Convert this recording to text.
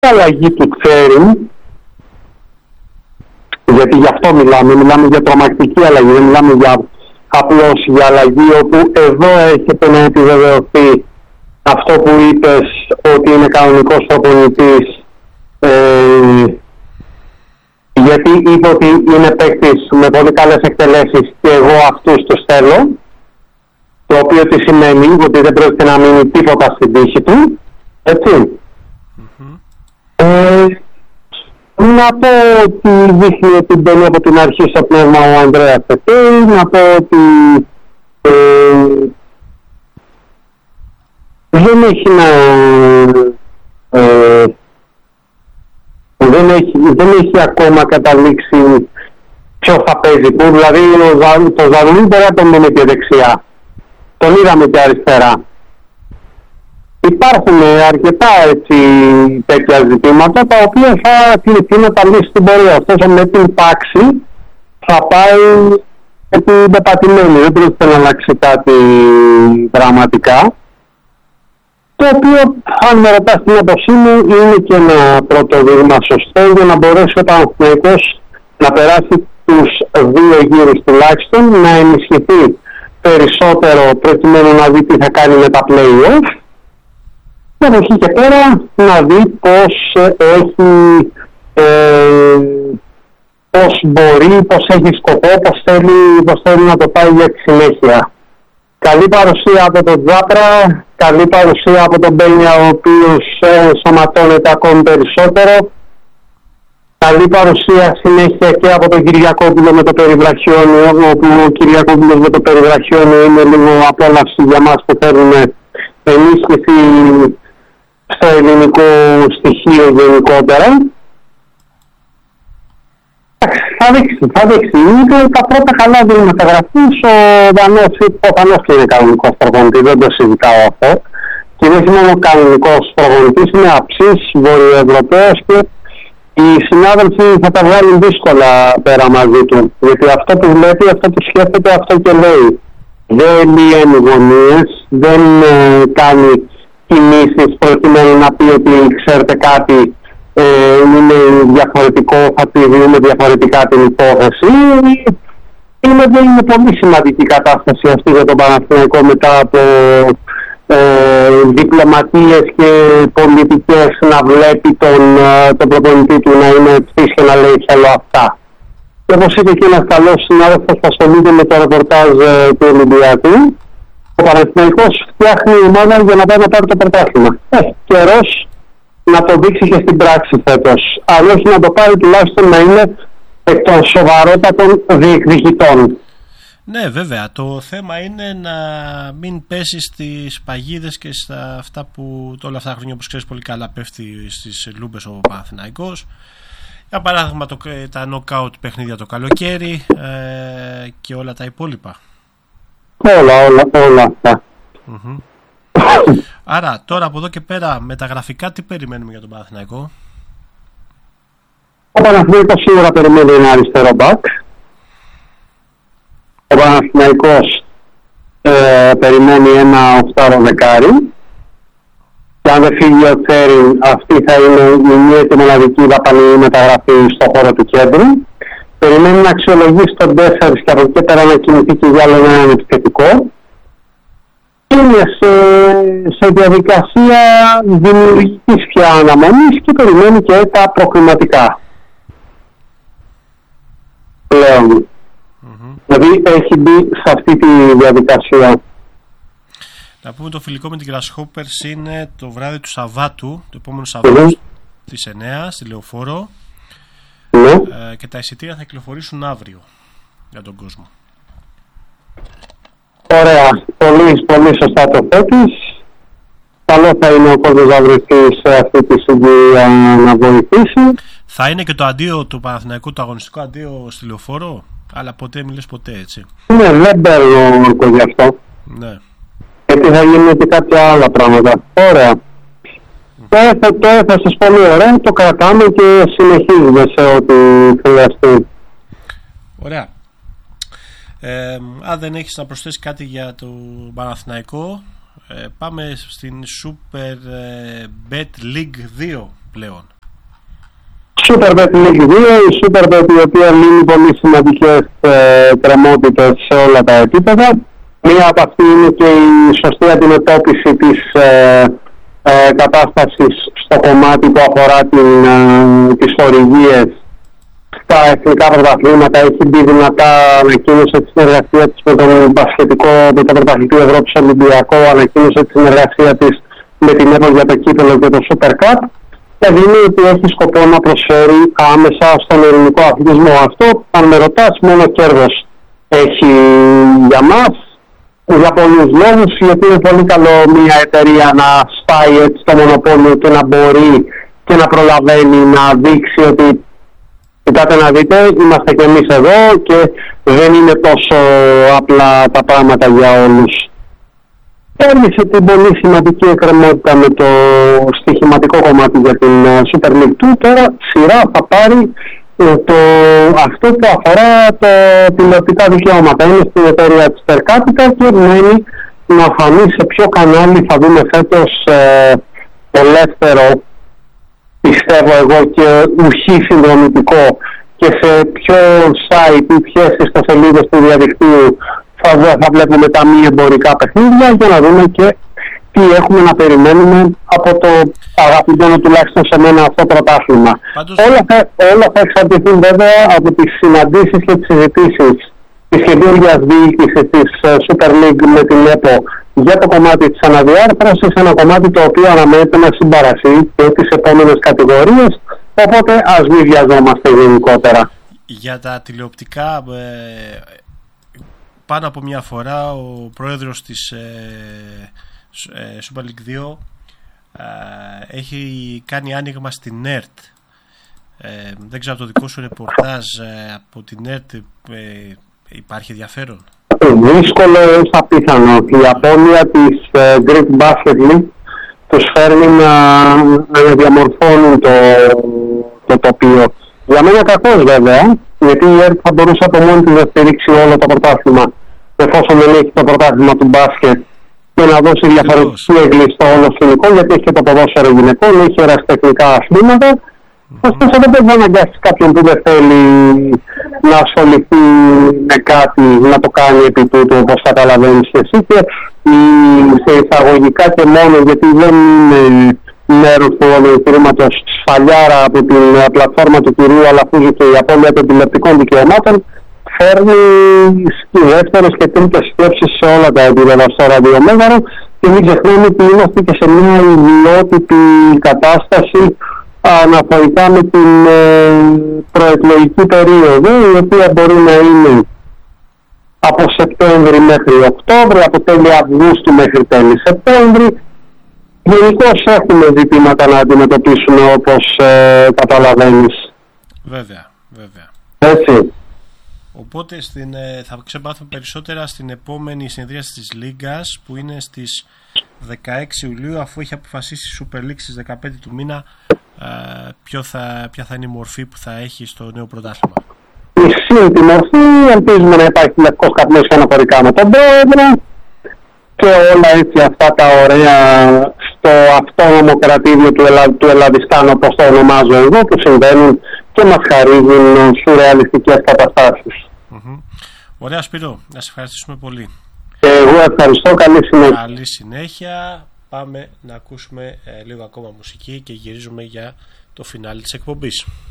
αλλαγή του Τσέριν, γιατί γι' αυτό μιλάμε για τρομακτική αλλαγή, δεν μιλάμε για απλώς για αλλαγή, όπου εδώ έχετε να επιβεβαιωθεί αυτό που είπες, ότι είναι κανονικός προπονητής, γιατί είπε ότι είναι παίκτης με πολύ καλές εκτελέσεις και εγώ αυτούς τους θέλω, το οποίο τι σημαίνει ότι δεν πρόκειται να μείνει τίποτα στην τύχη του, έτσι. Να πω ότι δείχνει ότι μπαίνει από την αρχή στο πνεύμα ο Ανδρέας Πετέη, να πω ότι δεν έχει ακόμα καταλήξει ποιο θα παίζει που, δηλαδή το Ζαρουλί μπορεί να τον δούμε και δεξιά, τον είδαμε και αριστερά. Υπάρχουν αρκετά τέτοια ζητήματα τα οποία θα κληθεί τα λύσει στην πορεία. Ωστόσο με την πάξη θα πάει πεπατημένη, δεν πρόκειται να αλλάξει κάτι δραματικά. Το οποίο, αν με ρωτάς την άποψή μου, είναι και ένα πρώτο δείγμα σωστό για να μπορέσει ο Παναθηναϊκός να περάσει τους 2 γύρους τουλάχιστον, να ενισχυθεί περισσότερο προκειμένου να δει τι θα κάνει με τα play-off. Και από εκεί και πέρα να δει πώς μπορεί, πώς έχει σκοπό, πώς θέλει να το πάει για τη συνέχεια. Καλή παρουσία από τον Τζάπρα, καλή παρουσία από τον Μπένια, ο οποίος σωματώνεται ακόμη περισσότερο. Καλή παρουσία συνέχεια και από τον Κυριακόπουλο με το περιβραχιόνιο, όπου ο Κυριακόπουλος με το περιβραχιόνιο είναι λίγο απόλαυση για μας που θέλουμε ενίσχυση στο ελληνικό στοιχείο γενικότερα. Θα δείξει. Είναι τα πρώτα καλά βήματα γραφής. Ο Δανός προφανώς και είναι κανονικός προπονητής, δεν το συζητάω αυτό. Και δεν είναι μόνο κανονικός προπονητής, είναι αψής, βορειοευρωπαίος και οι συνάδελφοι θα τα βγάλουν δύσκολα πέρα μαζί του. Γιατί αυτό που βλέπει, αυτό που σκέφτεται, αυτό και λέει. Δεν λύει γωνίες, δεν κάνει κινήσεις προκειμένου να πει ότι ξέρετε κάτι, είναι διαφορετικό, θα τη δούμε διαφορετικά την υπόθεση. Είναι πολύ σημαντική κατάσταση αυτή για τον Παναθηναϊκό μετά από διπλωματίες και πολιτικές να βλέπει τον προπονητή του να είναι ευθύς και να λέει θέλω αυτά. Και όπως είπε και ένας καλός συνάδελφος που ασχολείται με το ρεπορτάζ του Ολυμπιακού, ο Παναθηναϊκός φτιάχνει ομάδα για να πάει να πάρει το πρωτάθλημα. Καιρός να το δείξει και στην πράξη φέτος. Αν όχι να το πάρει, τουλάχιστον να είναι εκ των σοβαρότατων διεκδικητών. Ναι, βέβαια. Το θέμα είναι να μην πέσει στις παγίδες και στα αυτά που όλα αυτά τα χρόνια, όπως ξέρεις πολύ καλά, πέφτει στις λούμπες ο Παναθηναϊκός. Για παράδειγμα τα knockout παιχνίδια το καλοκαίρι και όλα τα υπόλοιπα. Όλα αυτά. Άρα τώρα από εδώ και πέρα με τα γραφικά τι περιμένουμε για τον Παναθηναϊκό? Ο Παναθηναϊκός σίγουρα περιμένει ένα αριστερό μπακ. Ο Παναθηναϊκός περιμένει ένα οχτάρο δεκάρι. Και αν δεν φύγει ο Τσέριν, αυτή θα είναι η μία και μοναδική δαπανή μεταγραφή στον χώρο του κέντρου. Περιμένει να αξιολογήσει τον 4 και από εκεί πέρα να κινηθεί και για άλλο έναν επιθετικό. Είναι σε διαδικασία δημιουργικής πια αναμονής και περιμένει και τα προκληματικά. Πλέον. Δηλαδή έχει μπει σε αυτή τη διαδικασία. Να πούμε το φιλικό με την Grasshoppers είναι το βράδυ του Σαββάτου, το επόμενο Σαββάτου στις 9 στη Λεωφόρο. Και τα εισιτήρια θα κυκλοφορήσουν αύριο για τον κόσμο. Ωραία, πολύ σωστά το θέτεις. Καλό θα είναι ο κόσμος να βρεθεί σε αυτή τη συγκυρία να βοηθήσει. Θα είναι και το αντίο του Παναθηναϊκού, το αγωνιστικό αντίο στη Λεωφόρο, αλλά ποτέ μιλες ποτέ, έτσι. Ναι, δεν παίρνω όρκο γι' αυτό. Ναι. Γιατί θα γίνουν και κάποια άλλα πράγματα. Ωραία. Το έφεσες πολύ ωραία, το κρατάμε και συνεχίζουμε σε ό,τι χρειαστεί. Ωραία. Αν δεν έχεις να προσθέσεις κάτι για το Παναθηναϊκό, πάμε στην Super Bet League 2 πλέον. Superbet League 2, η Superbet η οποία λύνει πολύ σημαντικές κρεμότητες σε όλα τα επίπεδα. Μία από αυτή είναι και η σωστή αντιμετώπιση της κατάστασης στο κομμάτι που αφορά τις χορηγίες στα εθνικά πρωταθλήματα. Έχει μπει δυνατά, ανακοίνωσε τη συνεργασία της με το πρωταθλητή Ευρώπης Ολυμπιακό, ανακοίνωσε τη συνεργασία της με την ΕΠΟ για το κύπελλο και το Super Cup. Και δίνει ότι έχει σκοπό να προσφέρει άμεσα στον ελληνικό αθλητισμό. Αυτό, αν με ρωτάς, μόνο κέρδος έχει για μας. Για πολλούς λόγους, γιατί είναι πολύ καλό μια εταιρεία να σπάει έτσι το μονοπόλιο και να μπορεί και να προλαβαίνει να δείξει ότι κοιτάτε να δείτε, είμαστε και εμείς εδώ και δεν είναι τόσο απλά τα πράγματα για όλους. Κέρδισε την πολύ σημαντική εκκρεμότητα με το στοιχηματικό κομμάτι για την Super League 2. Τώρα σειρά θα πάρει αυτό που αφορά τα τηλεοπτικά δικαιώματα. Είναι στην εταιρεία της Per Capita και μένει να φανεί σε ποιο κανάλι θα δούμε φέτος ελεύθερο, πιστεύω εγώ, και ουχή συνδρομητικό, και σε ποιο site ή ποιες ιστοσελίδες του διαδικτύου θα βλέπουμε τα μη εμπορικά παιχνίδια, για να δούμε και τι έχουμε να περιμένουμε από το αγαπημένο τουλάχιστον σε μένα αυτό το πρωτάθλημα. Όλα θα εξαρτηθούν βέβαια από τις συναντήσεις και τις συζητήσεις της καινούργιας διοίκησης της Super League με την ΕΠΟ για το κομμάτι της αναδιάρθρωσης, ένα κομμάτι το οποίο αναμένεται να συμπαρασύρει και τις επόμενες κατηγορίες, οπότε ας μην βιαζόμαστε γενικότερα. Για τα τηλεοπτικά, πάνω από μια φορά ο πρόεδρος της Super League 2 έχει κάνει άνοιγμα στην ΕΡΤ. Δεν ξέρω, το δικό σου ρεπορτάζ από την ΕΡΤ υπάρχει ενδιαφέρον? Δύσκολο έως απίθανο. Η απώλεια της Greek Basket League τους φέρνει να διαμορφώνουν το τοπίο. Για μένα κακός βέβαια, γιατί η ΕΡΤ θα μπορούσε από μόνη της να στηρίξει όλο το πρωτάθλημα, εφόσον δεν έχει το πρωτάθλημα του μπάσκετ, και να δώσει διαφορετική έγκλη στο όλο σκηνικό, γιατί έχει και το ποδόσφαιρο γυναικών, έχει ερασιτεχνικά αθλήματα. Ωστόσο δεν πρέπει να αναγκάσει κάποιον που δεν θέλει να ασχοληθεί με κάτι να το κάνει επί τούτου, όπως καταλαβαίνεις και εσύ, και σε εισαγωγικά και μόνο, γιατί δεν είναι μέρος του εγχειρήματος σφαλιάρα από την πλατφόρμα του κυρίου Αλαφούζου και η απώλεια των τηλεοπτικών δικαιωμάτων, φέρνει δεύτερες και τρίτες σκέψεις σε όλα τα επίπεδα στο ραδιομέγαρο, και μην ξεχνάμε ότι είμαστε και σε μια ιδιότυπη κατάσταση αναφορικά με την προεκλογική περίοδο, η οποία μπορεί να είναι από Σεπτέμβρη μέχρι Οκτώβρη, από τέλη Αυγούστου μέχρι τέλη Σεπτέμβρη. Γενικώς έχουμε ζητήματα να αντιμετωπίσουμε, όπως καταλαβαίνεις. Βέβαια. Έτσι. Οπότε θα ξεμάθουμε περισσότερα στην επόμενη συνεδρίαση της Λίγκας, που είναι στις 16 Ιουλίου, αφού έχει αποφασίσει η Super League στις 15 του μήνα ποια θα είναι η μορφή που θα έχει στο νέο πρωτάθλημα. Η σύντομη μορφή, ελπίζουμε να υπάρχει λευκός καπνός και αναφορικά με τον πρόεδρο και όλα έτσι αυτά τα ωραία στο αυτόνομο κρατήδιο του Ελλαδιστάν, όπως το ονομάζω εγώ, που συμβαίνουν και μας χαρίζουν σουρεαλιστικές καταστάσεις. Ωραία, Σπύρο, να σε ευχαριστήσουμε πολύ. Εγώ ευχαριστώ, καλή συνέχεια. Καλή συνέχεια. Πάμε να ακούσουμε λίγο ακόμα μουσική και γυρίζουμε για το φινάλι της εκπομπής.